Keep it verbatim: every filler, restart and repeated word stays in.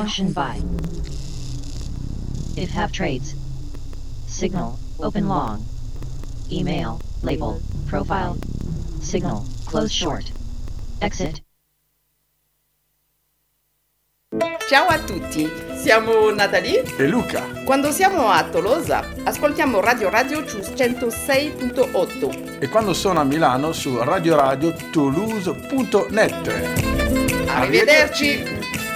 Caution by If have trades. Signal, open long. Email, label, profile. Signal, close short. Exit. Ciao a tutti, siamo Natalie e Luca. Quando siamo a Tolosa ascoltiamo Radio Radio su centosei virgola otto e quando sono a Milano su radio radio toulouse punto net. Arrivederci!